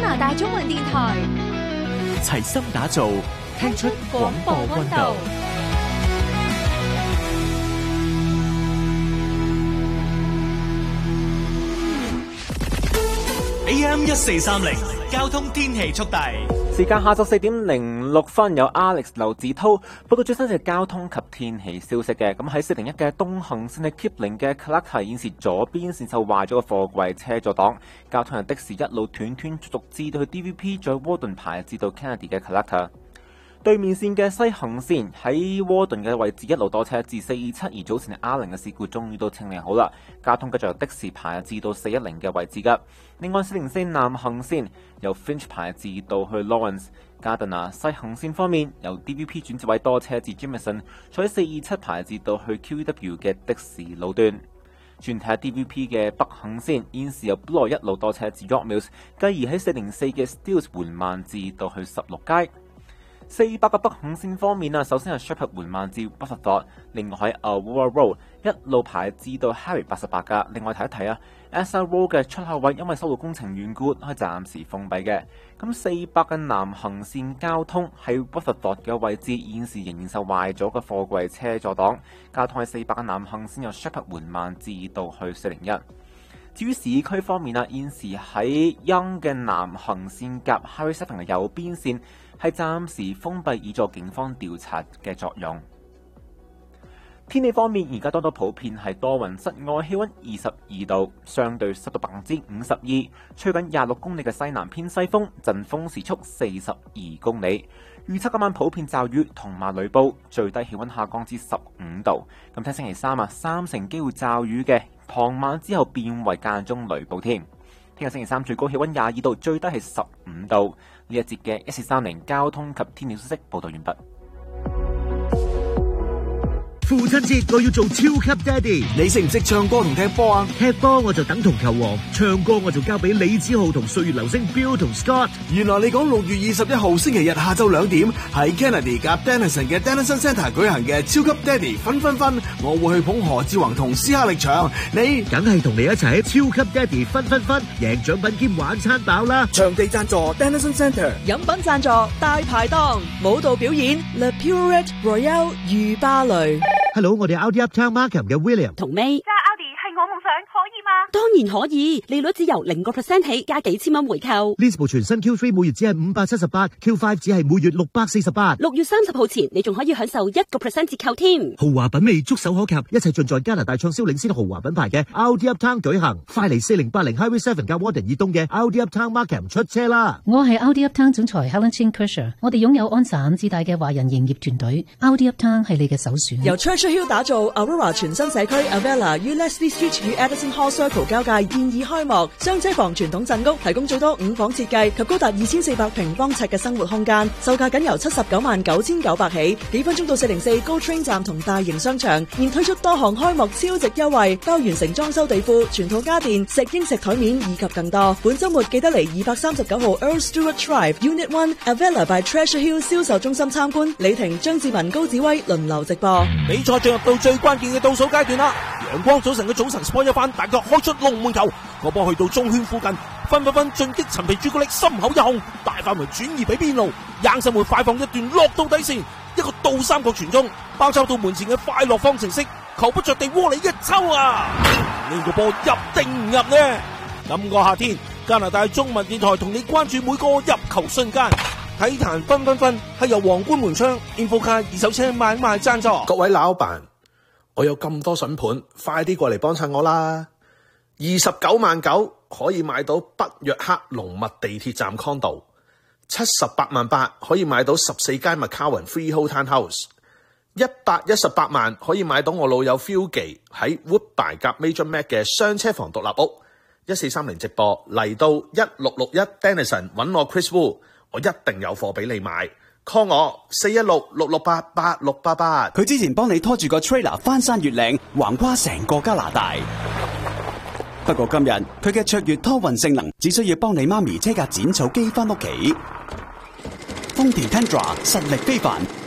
拿大中文電台， 齊心打造，聽出廣播溫度。AM 1430交通天氣速遞， 時間下晝4點06分，有 Alex 劉子濤報道最新嘅交通及天氣消息嘅。咁喺401嘅東行線嘅 Kipling 嘅 Clark 現時左邊線受壞咗個貨櫃車阻擋，交通人的士一路斷斷續續至到去 DVP， 再窩頓排至到 Kennedy 嘅 Clark。對面線嘅西行線喺窩頓嘅位置一路多車至427，而早前R0嘅事故終於都清理好啦，交通繼續由的士排至到410嘅位置噶。另外404南行線由 Finch 排至到去 Lawrence。Gardiner 西行線方面由 DVP 轉接位多車至 Jameson， 在427排至到去 QEW 嘅的士路段。轉睇下 DVP 嘅北行線，現時由本來一路多車至 York Mills， 繼而喺404嘅 Steeles 緩慢至到去16街。400嘅北行線方面首先係 Shepherd 緩慢至 Butterford， 另外喺 Aurora Road 一路排至到 Harry 88噶。另外睇一睇SR Road 嘅出口位因為收路工程緣故，可以暫時封閉嘅。咁400嘅南行線交通喺 Butterford 嘅位置，現時仍然受壞咗嘅貨櫃車阻擋，交通喺400嘅南行線由 Shepherd 緩慢至到去401。至於市區方面現時喺 Yonge 嘅南行線夾 Harry Seven 嘅右邊線係暫時封閉，以助警方調查嘅作用。天氣方面，而家多普遍係多雲，室外氣溫22度，相對濕度52%，吹緊26公里嘅西南偏西風，陣風時速42公里。預測今晚普遍驟雨同埋雷暴，最低氣溫下降至15度。咁聽星期三三成機會驟雨嘅，傍晚之後變為間中雷暴添。聽日星期三最高氣溫22度，最低係15度。呢一節嘅1430交通及天氣消息報道完畢。 父親節我要做超級爹哋， 你識唔識唱歌同踢波啊？ 踢波我就等同球王，唱歌我就交俾李子豪同歲月流星 Bill 同 Scott。 原來你講6月21號星期日下晝2點喺 Kennedy 夾 Dennison 嘅 Dennison Centre 舉行嘅超級爹哋分分分，我會去捧何志宏同斯哈力場，你梗係同你一齊喺超級爹哋分分分，贏獎品兼晚餐飽啦！ 場地贊助 Dennison Centre， 飲品贊助大排檔，舞蹈表演 Le Purette Royale 御芭蕾。 Hello， 我哋 Audi Uptown Markham 嘅 William 同 May。 揸 Audi 係我夢想，可以嗎？ 當然可以，利率只由0% 起，加幾千蚊回購。 呢部全新 Q3 每月只係578，Q5 只係每月648。 6月30號前，你仲可以享受1% 折扣添。 豪華品味觸手可及，一切盡在加拿大暢銷領先豪華品牌嘅 Audi Uptown 舉行。快嚟4080 Highway 7加 Warden 以東嘅 Audi Uptown Markham 出車啦！ 我係 Audi Uptown 總裁 Helen Chin Kershaw， 我哋擁有安省至大嘅華人營業團隊。Audi Uptown 係你嘅首選。 由 Churchill Hill 打造 Aurora 全新社區 Avella 於 Leslie Street 與 Edison Hall Circle 交界現已開幕，雙車房傳統鎮屋提供最多5房設計及高達2400平方尺嘅生活空間，售價僅由799900起，幾分鐘到404 GO Train 站同大型商場，現推出多項開幕超值優惠，包完成裝修地庫、全套家電、石英石台面以及更多。本週末記得嚟239號 Earl Stewart Drive Unit 1 Avella by Treasure Hill 銷售中心參觀，李婷、張志文、高子威輪流直播。 比賽進入到最關鍵嘅倒數階段啦！陽光早晨嘅早晨 sport 一番，大腳開出龍門球，個波去到中圈附近，分進擊陳皮朱古力心口一控，大範圍轉移俾邊路，硬生活快放一段落到底線，一個倒三角傳中，包抄到門前嘅快樂方程式，球不着地窩裏一抽啊！呢個波入定唔入呢？今個夏天加拿大中文電台同你關注每個入球瞬間。體壇分係由皇冠門窗 Infocar 二手車買賣贊助。 各位老闆，我有咁多筍盤，快啲過嚟幫襯我啦！29.9萬可以買到北約克龍脈地鐵站 condo， 78.8萬可以買到14間 McCowan Freehold Townhouse， 118萬可以買到我老友 Phil 記喺 Woodbine 夾 Major Mac 嘅雙車房獨立屋。1430直播嚟到1661 Dennison 揾我 Chris Wu， 我一定有貨俾你買。call 我416-668-8688。 佢之前幫你拖住個 trailer 翻山越嶺，橫跨成個加拿大。不過今日佢嘅卓越拖運性能，只需要幫你媽咪車架剪草機翻屋企。豐田 Tundra 實力非凡。